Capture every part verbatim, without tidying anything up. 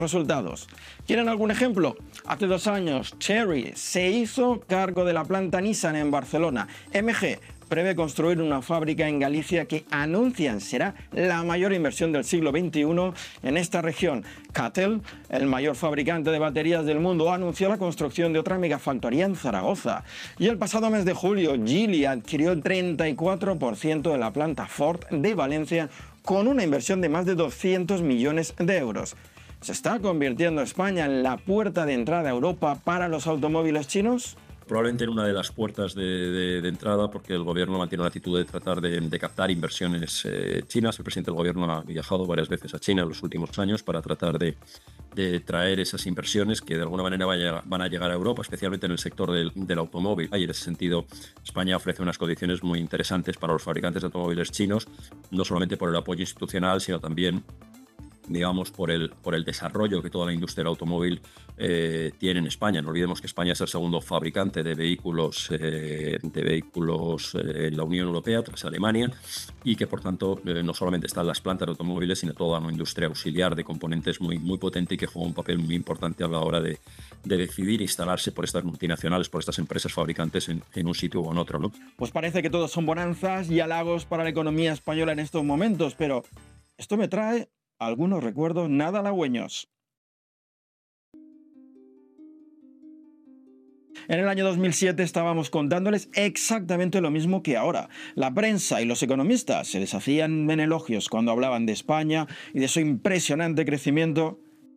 resultados. ¿Quieren algún ejemplo? Hace dos años, Chery se hizo cargo de la planta Nissan en Barcelona. M G prevé construir una fábrica en Galicia que anuncian será la mayor inversión del siglo veintiuno en esta región. Cattel, el mayor fabricante de baterías del mundo, anunció la construcción de otra megafactoría en Zaragoza. Y el pasado mes de julio, Geely adquirió el treinta y cuatro por ciento de la planta Ford de Valencia con una inversión de más de doscientos millones de euros. ¿Se está convirtiendo España en la puerta de entrada a Europa para los automóviles chinos? Probablemente en una de las puertas de, de, de entrada, porque el gobierno mantiene la actitud de tratar de, de captar inversiones eh, chinas. El presidente del gobierno ha viajado varias veces a China en los últimos años para tratar de, de traer esas inversiones que de alguna manera vaya, van a llegar a Europa, especialmente en el sector del, del automóvil. Y en ese sentido, España ofrece unas condiciones muy interesantes para los fabricantes de automóviles chinos, no solamente por el apoyo institucional, sino también, digamos, por el, por el desarrollo que toda la industria del automóvil eh, tiene en España. No olvidemos que España es el segundo fabricante de vehículos, eh, de vehículos eh, en la Unión Europea, tras Alemania, y que, por tanto, eh, no solamente están las plantas de automóviles, sino toda una industria auxiliar de componentes muy, muy potente y que juega un papel muy importante a la hora de, de decidir instalarse por estas multinacionales, por estas empresas fabricantes en, en un sitio o en otro, ¿no? Pues parece que todos son bonanzas y halagos para la economía española en estos momentos, pero esto me trae algunos recuerdos nada halagüeños. En el año dos mil siete estábamos contándoles exactamente lo mismo que ahora. La prensa y los economistas se deshacían en elogios cuando hablaban de España y de su impresionante crecimiento.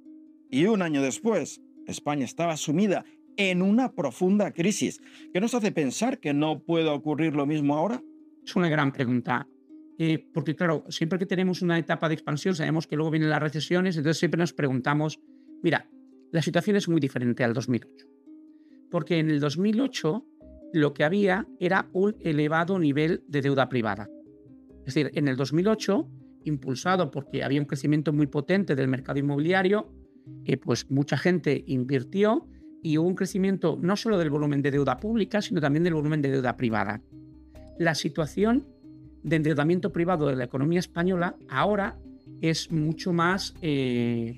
Y un año después, España estaba sumida en una profunda crisis. ¿Qué nos hace pensar que no pueda ocurrir lo mismo ahora? Es una gran pregunta. Eh, porque claro, siempre que tenemos una etapa de expansión sabemos que luego vienen las recesiones, entonces siempre nos preguntamos, mira, la situación es muy diferente al dos mil ocho, porque en el dos mil ocho lo que había era un elevado nivel de deuda privada. Es decir, en el dos mil ocho, impulsado porque había un crecimiento muy potente del mercado inmobiliario, eh, pues mucha gente invirtió y hubo un crecimiento no solo del volumen de deuda pública, sino también del volumen de deuda privada. La situación de endeudamiento privado de la economía española ahora es mucho más, eh,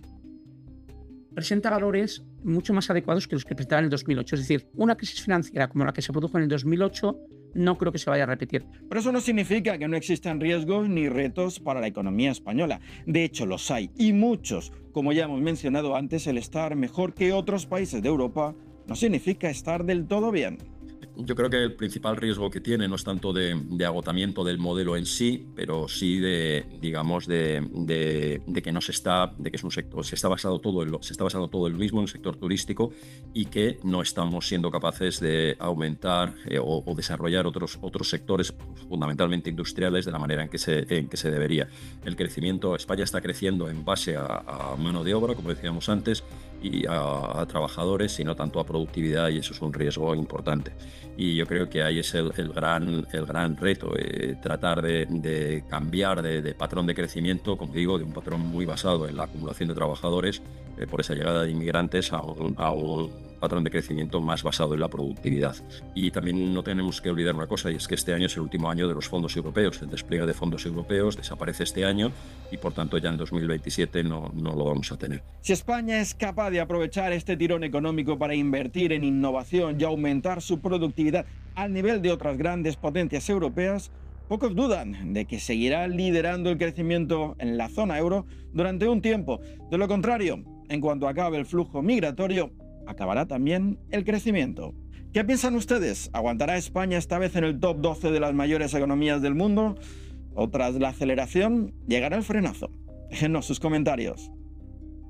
presenta valores mucho más adecuados que los que presentaba en el dos mil ocho. Es decir, una crisis financiera como la que se produjo en el dos mil ocho no creo que se vaya a repetir. Pero eso no significa que no existan riesgos ni retos para la economía española. De hecho, los hay, y muchos. Como ya hemos mencionado antes, el estar mejor que otros países de Europa no significa estar del todo bien. Yo creo que el principal riesgo que tiene no es tanto de, de agotamiento del modelo en sí, pero sí de, digamos, de, de, de que no se está, de que es un sector, se está basado todo en lo, se está basando todo en lo mismo en el sector turístico y que no estamos siendo capaces de aumentar eh, o, o desarrollar otros, otros sectores fundamentalmente industriales de la manera en que se, en que se debería. El crecimiento, España está creciendo en base a, a mano de obra, como decíamos antes, y a, a trabajadores y no tanto a productividad, y eso es un riesgo importante. Y yo creo que ahí es el, el, gran, el gran reto, eh, tratar de, de cambiar de, de patrón de crecimiento, como digo, de un patrón muy basado en la acumulación de trabajadores eh, por esa llegada de inmigrantes a un, a un patrón de crecimiento más basado en la productividad. Y también no tenemos que olvidar una cosa, y es que este año es el último año de los fondos europeos. El despliegue de fondos europeos desaparece este año y por tanto ya en dos mil veintisiete no, no lo vamos a tener. Si España es capaz de aprovechar este tirón económico para invertir en innovación y aumentar su productividad al nivel de otras grandes potencias europeas, pocos dudan de que seguirá liderando el crecimiento en la zona euro durante un tiempo. De lo contrario, en cuanto acabe el flujo migratorio, acabará también el crecimiento. ¿Qué piensan ustedes? ¿Aguantará España esta vez en el top doce de las mayores economías del mundo? ¿O tras la aceleración llegará el frenazo? Déjennos sus comentarios.